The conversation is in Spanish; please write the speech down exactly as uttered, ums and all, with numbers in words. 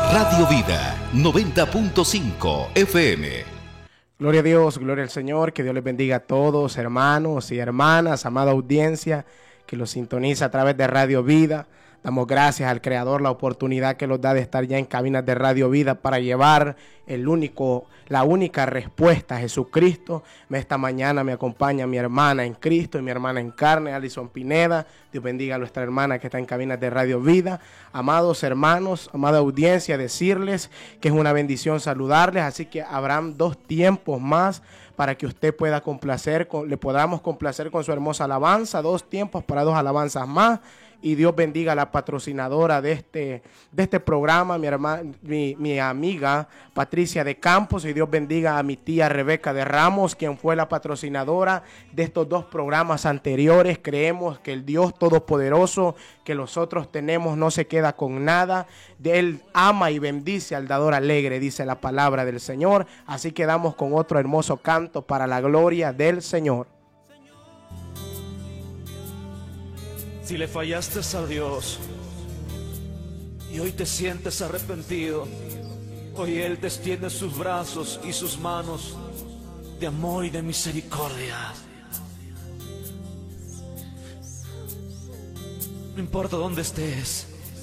Radio Vida noventa punto cinco F M. Gloria a Dios, gloria al Señor, que Dios les bendiga a todos, hermanos y hermanas, amada audiencia que los sintoniza a través de Radio Vida. Damos gracias al Creador la oportunidad que nos da de estar ya en cabinas de Radio Vida para llevar el único, la única respuesta a Jesucristo. Esta mañana me acompaña mi hermana en Cristo y mi hermana en carne, Alison Pineda. Dios bendiga a nuestra hermana que está en cabinas de Radio Vida. Amados hermanos, amada audiencia, decirles que es una bendición saludarles, así que habrán dos tiempos más para que usted pueda complacer, con, le podamos complacer con su hermosa alabanza, dos tiempos para dos alabanzas más. Y Dios bendiga a la patrocinadora de este, de este programa, mi, hermana, mi, mi amiga Patricia de Campos, y Dios bendiga a mi tía Rebeca de Ramos, quien fue la patrocinadora de estos dos programas anteriores. Creemos que el Dios Todopoderoso que nosotros tenemos no se queda con nada. Él ama y bendice al dador alegre, dice la palabra del Señor. Así quedamos con otro hermoso canto para la gloria del Señor. Si le fallaste a Dios y hoy te sientes arrepentido, hoy Él te extiende sus brazos y sus manos de amor y de misericordia. No importa dónde estés,